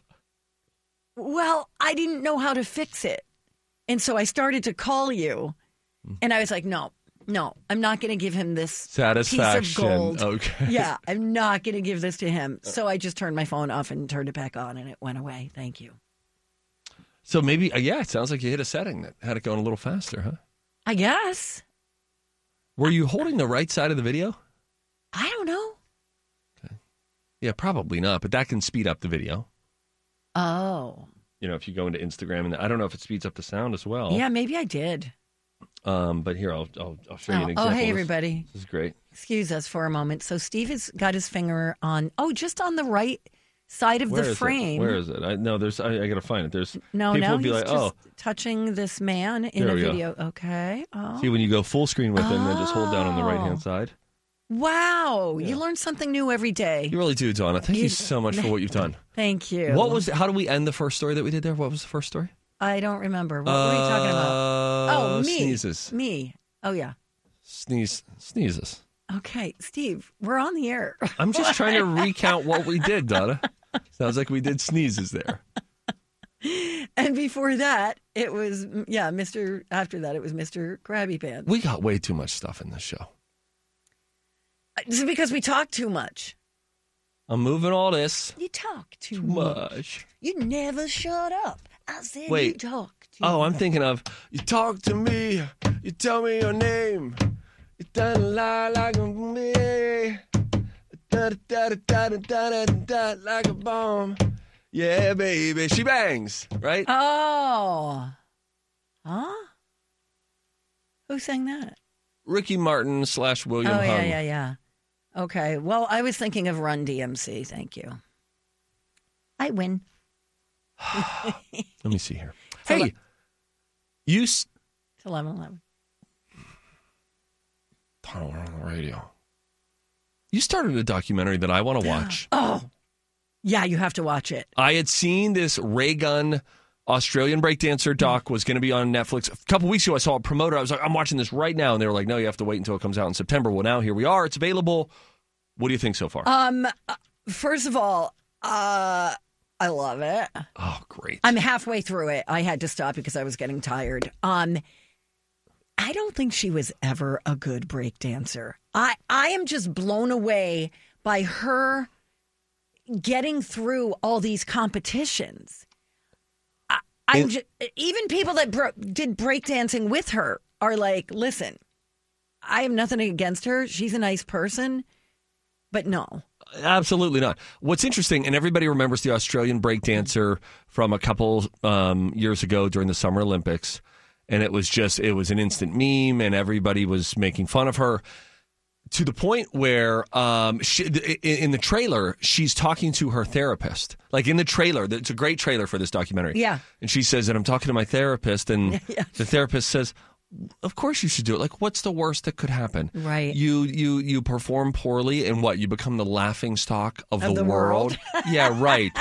Well, I didn't know how to fix it. And so I started to call you, and I was like, no, I'm not going to give him this Satisfaction. piece of gold. Okay. Yeah, I'm not going to give this to him. So I just turned my phone off and turned it back on, and it went away. Thank you. So maybe, it sounds like you hit a setting that had it going a little faster, huh? I guess. Were you holding the right side of the video? I don't know. Okay. Yeah, probably not, but that can speed up the video. Oh. You know, if you go into Instagram, and I don't know if it speeds up the sound as well. Yeah, maybe I did. But here, I'll show you an example. Oh, hey, everybody. This is great. Excuse us for a moment. So Steve has got his finger on, just on the right side of the frame. Where is it? I got to find it. There's No, people now will be he's like, just touching this man in There the we go. video. Okay. Oh. See, when you go full screen with him, then just hold down on the right-hand side. Wow. You learn something new every day. You really do, Donna. Thank you so much for what you've done. Thank you. How do we end the first story that we did there? What was the first story? I don't remember. What were you talking about? Me. Sneezes. Me. Oh, yeah. Sneezes. Okay. Steve, we're on the air. I'm just trying to recount what we did, Donna. Sounds like we did sneezes there. And before that, it was, after that, it was Mr. Krabby Pants. We got way too much stuff in this show. It's because we talk too much. I'm moving all this. You talk too much. You never shut up. I said Wait. you talk too Oh, I'm much. thinking of, you talk to me, you tell me your name, you don't lie like a me, da-da-da-da-da-da-da-da, like a bomb. Yeah, baby, she bangs, right? Oh. Huh? Who sang that? Ricky Martin / William Hung. Yeah. Okay. Well, I was thinking of Run DMC. Thank you. I win. Let me see here. Hey, you... It's 11:11. We're on the radio. You started a documentary that I want to watch. Oh. Yeah, you have to watch it. I had seen this Ray Gun Australian breakdancer doc was going to be on Netflix. A couple weeks ago, I saw a promoter. I was like, I'm watching this right now. And they were like, no, you have to wait until it comes out in September. Well, now here we are. It's available. What do you think so far? First of all, I love it. Oh, great. I'm halfway through it. I had to stop because I was getting tired. I don't think she was ever a good break dancer. I am just blown away by her getting through all these competitions. Even people that did breakdancing with her are like, listen, I have nothing against her. She's a nice person, but no. Absolutely not. What's interesting, and everybody remembers the Australian breakdancer from a couple years ago during the Summer Olympics, and it was an instant meme, and everybody was making fun of her. to the point where in the trailer, she's talking to her therapist. Like in the trailer, it's a great trailer for this documentary. Yeah. And she says that I'm talking to my therapist, and the therapist says, of course you should do it. Like, what's the worst that could happen? Right. You perform poorly, and what? You become the laughing stock of the world? Yeah, right.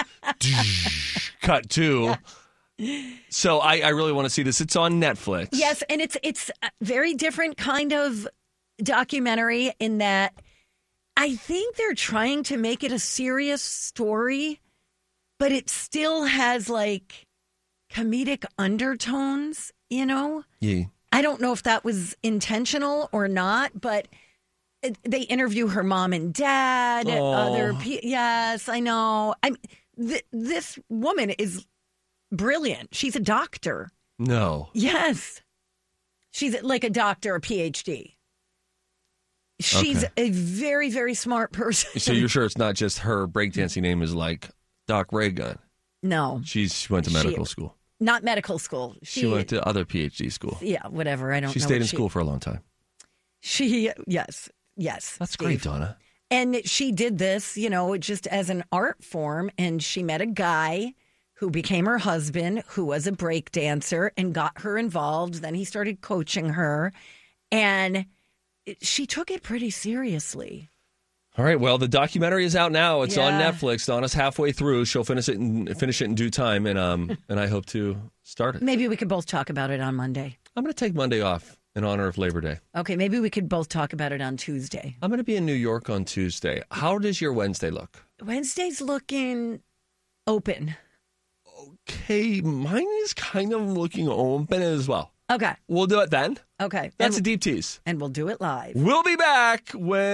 Cut to. Yeah. So I really want to see this. It's on Netflix. Yes, and it's a very different kind of documentary in that I think they're trying to make it a serious story, but it still has like comedic undertones, you know? Yeah. I don't know if that was intentional or not, but they interview her mom and dad. Yes, I know. This woman is brilliant. She's a doctor. No. Yes. She's like a doctor, a PhD. She's a very, very smart person. So you're sure it's not just her breakdancing name is like Doc Raygun? No. She went to medical school. Not medical school. She went to other PhD school. Yeah, whatever. I don't know. She stayed in school for a long time. Yes. That's great, Donna. And she did this, you know, just as an art form. And she met a guy who became her husband, who was a break dancer, and got her involved. Then he started coaching her. And she took it pretty seriously. All right. Well, the documentary is out now. It's on Netflix. Donna's halfway through. She'll finish it in due time, and I hope to start it. Maybe we could both talk about it on Monday. I'm going to take Monday off in honor of Labor Day. Okay. Maybe we could both talk about it on Tuesday. I'm going to be in New York on Tuesday. How does your Wednesday look? Wednesday's looking open. Okay. Mine is kind of looking open as well. Okay. We'll do it then. Okay. That's a deep tease. And we'll do it live. We'll be back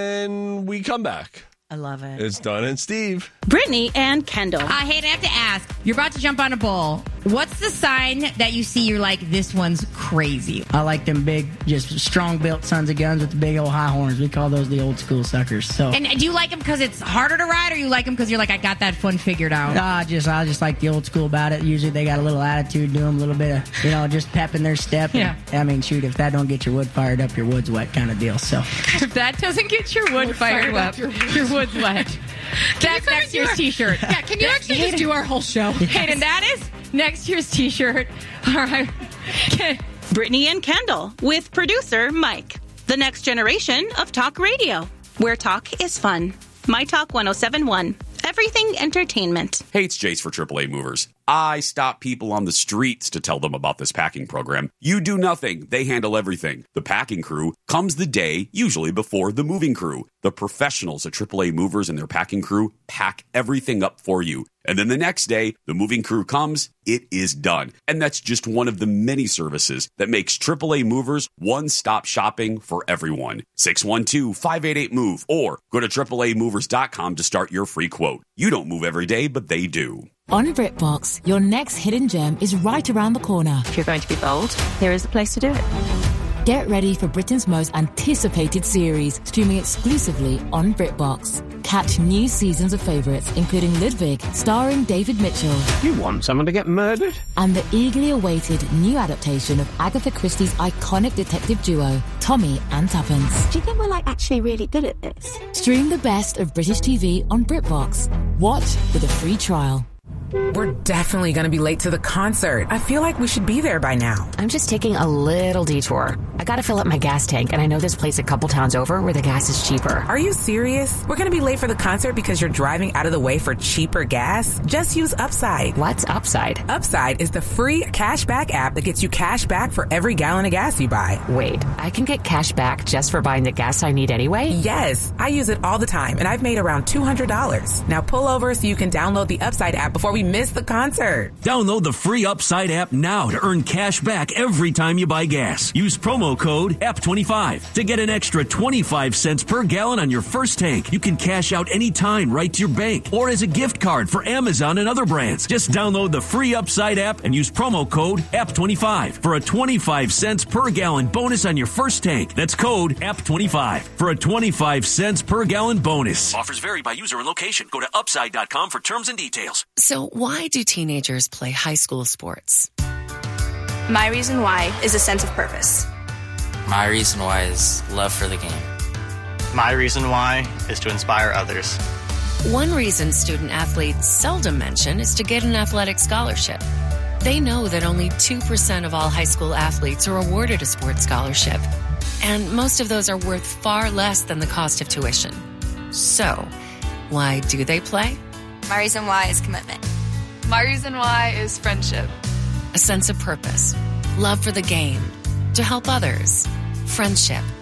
when we come back. I love it. It's Donna and Steve. Brittany and Kendall. Hey, I have to ask. You're about to jump on a bull. What's the sign that you see you're like, this one's crazy? I like them big, just strong-built sons of guns with the big old high horns. We call those the old school suckers. So. And do you like them because it's harder to ride, or you like them because you're like, I got that fun figured out? I just like the old school about it. Usually they got a little attitude to them, a little bit of, just pep in their step. Yeah. And, I mean, shoot, if that don't get your wood fired up, your wood's wet kind of deal. So. If that doesn't get your wood fired up, your wood's wet. That's next year's T-shirt. Yeah, can you actually just do our whole show? Hey, and that is next year's T-shirt. All right. Brittany and Kendall with producer Mike. The next generation of talk radio, where talk is fun. My Talk 107.1. Everything entertainment. Hey, it's Jace for AAA Movers. I stop people on the streets to tell them about this packing program. You do nothing. They handle everything. The packing crew comes the day, usually before the moving crew. The professionals at AAA Movers and their packing crew pack everything up for you. And then the next day, the moving crew comes, it is done. And that's just one of the many services that makes AAA Movers one-stop shopping for everyone. 612-588-MOVE or go to AAAmovers.com to start your free quote. You don't move every day, but they do. On BritBox, your next hidden gem is right around the corner. If you're going to be bold, here is the place to do it. Get ready for Britain's most anticipated series, streaming exclusively on BritBox. Catch new seasons of favourites, including Ludwig, starring David Mitchell. You want someone to get murdered? And the eagerly awaited new adaptation of Agatha Christie's iconic detective duo, Tommy and Tuppence. Do you think we're actually really good at this? Stream the best of British TV on BritBox. Watch with a free trial. We're definitely going to be late to the concert. I feel like we should be there by now. I'm just taking a little detour. I got to fill up my gas tank, and I know this place a couple towns over where the gas is cheaper. Are you serious? We're going to be late for the concert because you're driving out of the way for cheaper gas? Just use Upside. What's Upside? Upside is the free cashback app that gets you cash back for every gallon of gas you buy. Wait, I can get cash back just for buying the gas I need anyway? Yes, I use it all the time, and I've made around $200. Now pull over so you can download the Upside app before we miss the concert. Download the free Upside app now to earn cash back every time you buy gas. Use promo code APP25 to get an extra 25 cents per gallon on your first tank. You can cash out anytime right to your bank or as a gift card for Amazon and other brands. Just download the free Upside app and use promo code APP25 for a 25 cents per gallon bonus on your first tank. That's code APP25 for a 25 cents per gallon bonus. Offers vary by user and location. Go to upside.com for terms and details. So why do teenagers play high school sports? My reason why is a sense of purpose. My reason why is love for the game. My reason why is to inspire others. One reason student athletes seldom mention is to get an athletic scholarship. They know that only 2% of all high school athletes are awarded a sports scholarship, and most of those are worth far less than the cost of tuition. So, why do they play? My reason why is commitment. My reason why is friendship. A sense of purpose, love for the game, to help others, friendship.